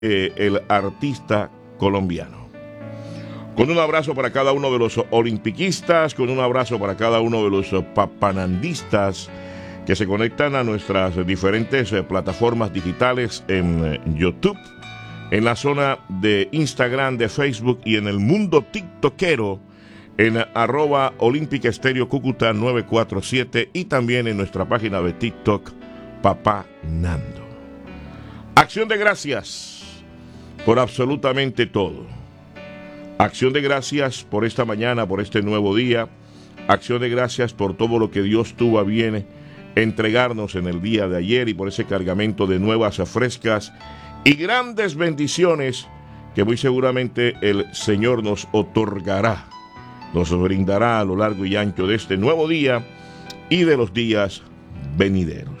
el artista colombiano. Con un abrazo para cada uno de los olimpiquistas, con un abrazo para cada uno de los papanandistas que se conectan a nuestras diferentes plataformas digitales en YouTube, en la zona de Instagram, de Facebook y en el mundo tiktokero en @Olímpica Estéreo Cúcuta 947 y también en nuestra página de TikTok Papá Nando. Acción de gracias por absolutamente todo. Acción de gracias por esta mañana, por este nuevo día. Acción de gracias por todo lo que Dios tuvo a bien entregarnos en el día de ayer y por ese cargamento de nuevas, frescas y grandes bendiciones que muy seguramente el Señor nos otorgará, nos brindará a lo largo y ancho de este nuevo día y de los días venideros.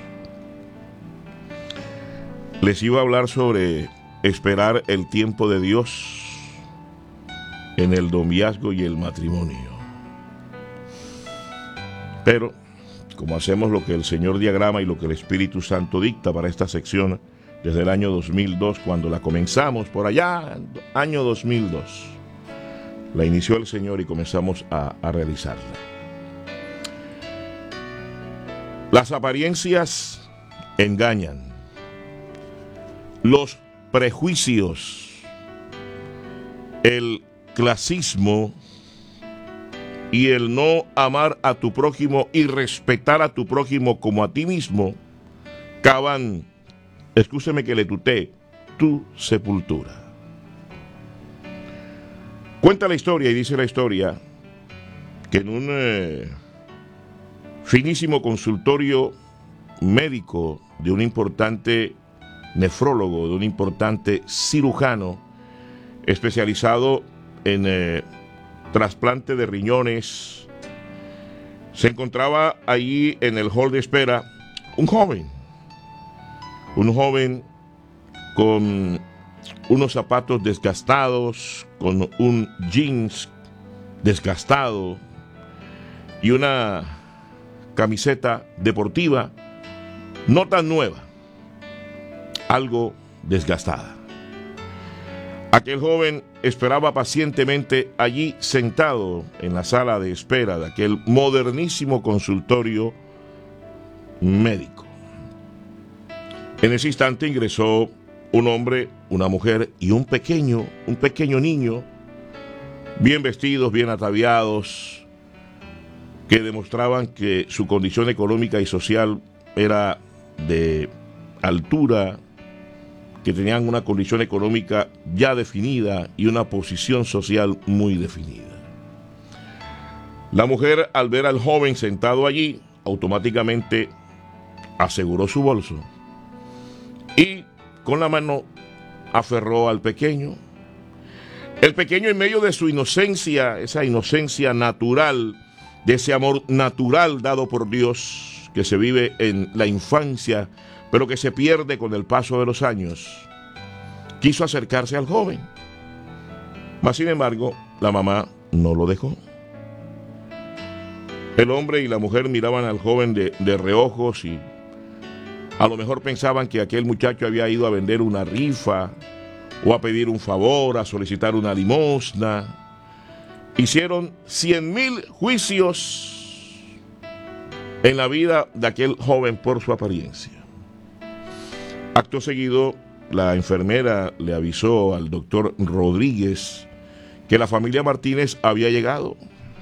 Les iba a hablar sobre esperar el tiempo de Dios en el noviazgo y el matrimonio. Pero, como hacemos lo que el Señor diagrama y lo que el Espíritu Santo dicta para esta sección desde el año 2002, cuando la comenzamos, por allá, año 2002, la inició el Señor y comenzamos a realizarla. Las apariencias engañan. Los prejuicios, el clasismo y el no amar a tu prójimo y respetar a tu prójimo como a ti mismo cavan, excúseme que le tutee, tu sepultura. Cuenta la historia y dice la historia que en un finísimo consultorio médico de un importante nefrólogo, de un importante cirujano especializado en trasplante de riñones, se encontraba allí en el hall de espera un joven con unos zapatos desgastados, con un jeans desgastado y una camiseta deportiva no tan nueva, algo desgastada. Aquel joven esperaba pacientemente allí sentado en la sala de espera de aquel modernísimo consultorio médico. En ese instante ingresó un hombre, una mujer y un pequeño niño, bien vestidos, bien ataviados, que demostraban que su condición económica y social era de altura, que tenían una condición económica ya definida y una posición social muy definida. La mujer, al ver al joven sentado allí, automáticamente aseguró su bolso y con la mano aferró al pequeño. El pequeño, en medio de su inocencia, esa inocencia natural, de ese amor natural dado por Dios que se vive en la infancia, pero que se pierde con el paso de los años, quiso acercarse al joven. Mas, sin embargo, la mamá no lo dejó. El hombre y la mujer miraban al joven de reojos y a lo mejor pensaban que aquel muchacho había ido a vender una rifa o a pedir un favor, a solicitar una limosna. Hicieron 100,000 juicios en la vida de aquel joven por su apariencia. Acto seguido, la enfermera le avisó al doctor Rodríguez que la familia Martínez había llegado.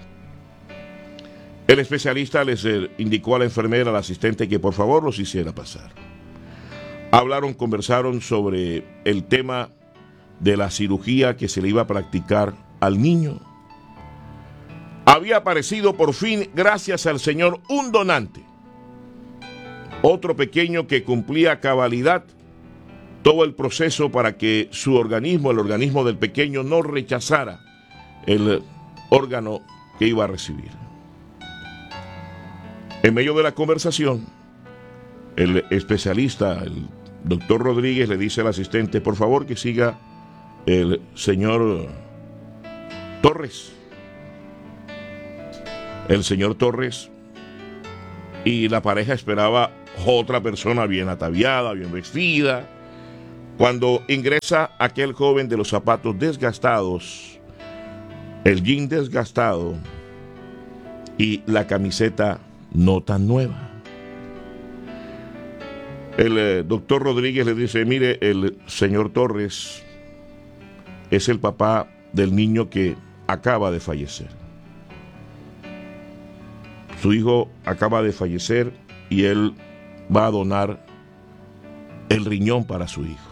El especialista les indicó a la enfermera, al asistente, que por favor los hiciera pasar. Hablaron, conversaron sobre el tema de la cirugía que se le iba a practicar al niño. Había aparecido por fin, gracias al Señor, un donante. Otro pequeño que cumplía a cabalidad todo el proceso para que su organismo, el organismo del pequeño, no rechazara el órgano que iba a recibir. En medio de la conversación, el especialista, el doctor Rodríguez, le dice al asistente, por favor que siga el señor Torres. El señor Torres y la pareja esperaba otra persona bien ataviada, bien vestida, Cuando ingresa aquel joven de los zapatos desgastados, el jean desgastado y la camiseta no tan nueva. El doctor Rodríguez le dice: mire, el señor Torres es el papá del niño que acaba de fallecer. Su hijo acaba de fallecer y él va a donar el riñón para su hijo.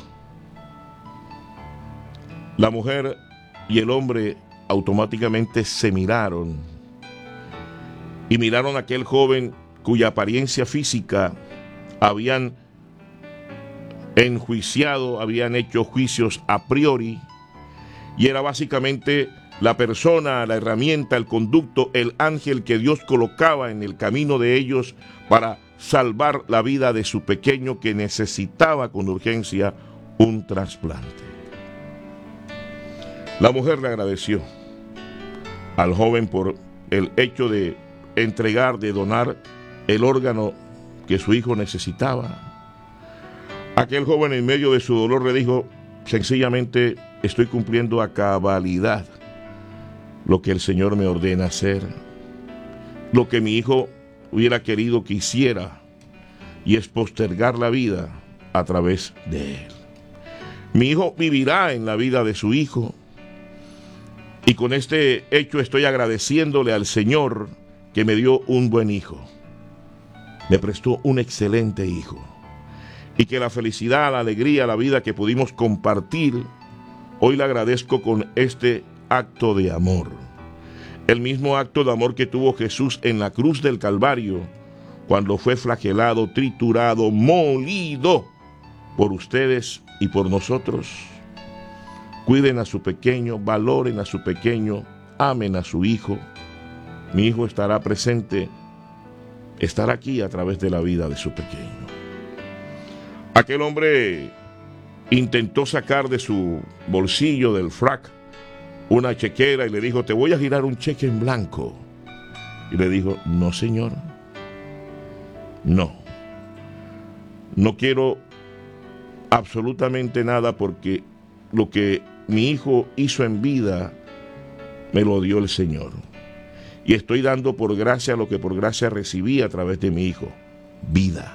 La mujer y el hombre automáticamente se miraron y miraron a aquel joven cuya apariencia física habían enjuiciado, habían hecho juicios a priori, y era básicamente la persona, la herramienta, el conducto, el ángel que Dios colocaba en el camino de ellos para salvar la vida de su pequeño que necesitaba con urgencia un trasplante. La mujer le agradeció al joven por el hecho de entregar, de donar el órgano que su hijo necesitaba. Aquel joven, en medio de su dolor, le dijo: sencillamente estoy cumpliendo a cabalidad lo que el Señor me ordena hacer, lo que mi hijo hubiera querido que hiciera, y es postergar la vida a través de él. Mi hijo vivirá en la vida de su hijo, y con este hecho estoy agradeciéndole al Señor que me dio un buen hijo, me prestó un excelente hijo, y que la felicidad, la alegría, la vida que pudimos compartir, hoy le agradezco con este acto de amor. El mismo acto de amor que tuvo Jesús en la cruz del Calvario, cuando fue flagelado, triturado, molido por ustedes y por nosotros. Cuiden a su pequeño, valoren a su pequeño, amen a su hijo. Mi hijo estará presente, estará aquí a través de la vida de su pequeño. Aquel hombre intentó sacar de su bolsillo, del frac, una chequera y le dijo: te voy a girar un cheque en blanco. Y le dijo: no, señor, no quiero absolutamente nada, porque lo que mi hijo hizo en vida me lo dio el Señor, y estoy dando por gracia lo que por gracia recibí a través de mi hijo: vida.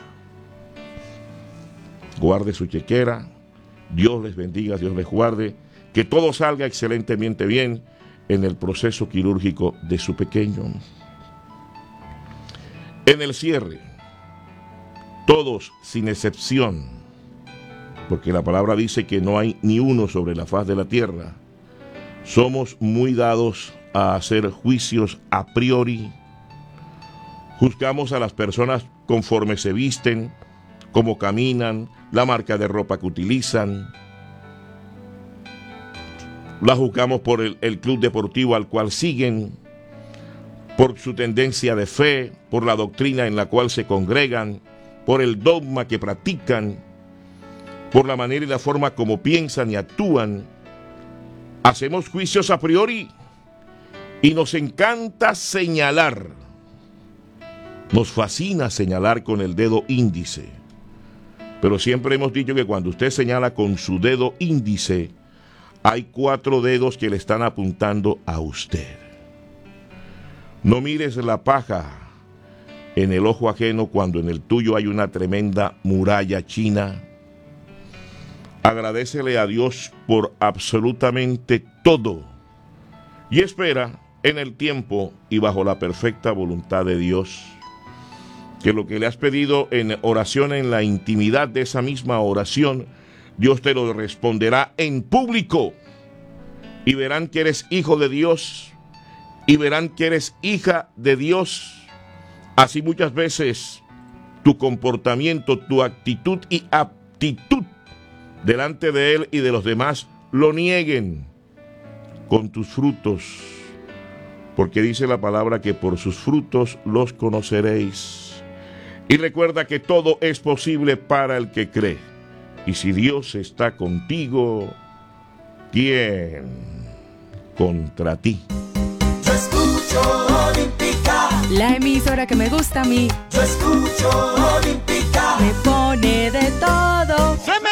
Guarde su chequera, Dios les bendiga, Dios les guarde, que todo salga excelentemente bien en el proceso quirúrgico de su pequeño. En el cierre, todos sin excepción, porque la palabra dice que no hay ni uno sobre la faz de la tierra, somos muy dados a hacer juicios a priori. Juzgamos a las personas conforme se visten, cómo caminan, la marca de ropa que utilizan. La juzgamos por el club deportivo al cual siguen, por su tendencia de fe, por la doctrina en la cual se congregan, por el dogma que practican, por la manera y la forma como piensan y actúan. Hacemos juicios a priori y nos encanta señalar. Nos fascina señalar con el dedo índice. Pero siempre hemos dicho que cuando usted señala con su dedo índice, hay 4 dedos que le están apuntando a usted. No mires la paja en el ojo ajeno cuando en el tuyo hay una tremenda muralla china. Agradécele a Dios por absolutamente todo y espera en el tiempo y bajo la perfecta voluntad de Dios que lo que le has pedido en oración, en la intimidad de esa misma oración, Dios te lo responderá en público, y verán que eres hijo de Dios, y verán que eres hija de Dios. Así muchas veces tu comportamiento, tu actitud y aptitud delante de Él y de los demás lo nieguen. Con tus frutos, porque dice la palabra que por sus frutos los conoceréis. Y recuerda que todo es posible para el que cree. Y si Dios está contigo, ¿quién contra ti? Yo escucho Olímpica, la emisora que me gusta a mí. yo escucho Olímpica, Me pone de todo.